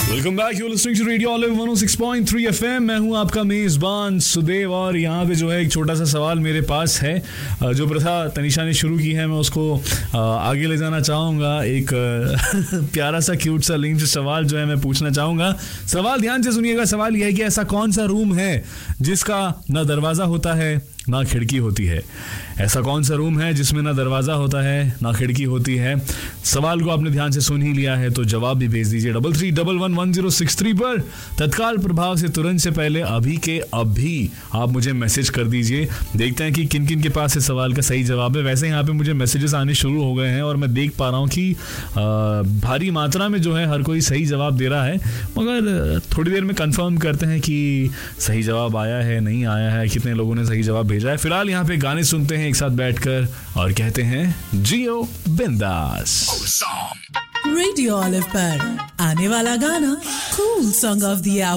Welcome back, you listening to radio olive 106.3 FM. मैं हूं आपका मेजबान सुदेव और यहाँ पे जो है एक छोटा सा सवाल मेरे पास है। जो प्रथा तनिषा ने शुरू की है मैं उसको आगे ले जाना चाहूँगा। एक प्यारा सा क्यूट सा लिंक सवाल जो है मैं पूछना चाहूँगा। सवाल ध्यान से सुनिएगा। सवाल यह है कि ऐसा कौन सा रूम है जिसका ना दरवाज़ा होता है ना खिड़की होती है। ऐसा कौन सा रूम है जिसमें ना दरवाज़ा होता है ना खिड़की होती है। सवाल को आपने ध्यान से सुन ही लिया है तो जवाब भी भेज दीजिए 33111063 पर। तत्काल प्रभाव से तुरंत से पहले अभी के अभी आप मुझे मैसेज कर दीजिए। देखते हैं कि किन किन के पास इस सवाल का सही जवाब है। वैसे यहाँ पे मुझे मैसेजेस आने शुरू हो गए हैं और मैं देख पा रहा हूँ कि भारी मात्रा में जो है हर कोई सही जवाब दे रहा है, मगर थोड़ी देर में कंफर्म करते हैं कि सही जवाब आया है नहीं आया है, कितने लोगों ने सही जवाब भेजा है। फिलहाल यहाँ पे गाने सुनते हैं एक साथ बैठकर और कहते हैं जियो बिंदास। रेडियो ऑलिव पर आने वाला गाना cool song of the our.